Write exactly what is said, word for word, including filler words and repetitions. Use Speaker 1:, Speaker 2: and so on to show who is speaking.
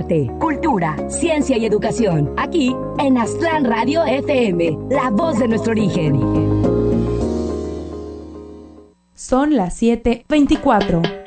Speaker 1: arte, cultura, ciencia y educación. Aquí en Aztlán Radio F M, la voz de nuestro origen.
Speaker 2: Son las siete veinticuatro.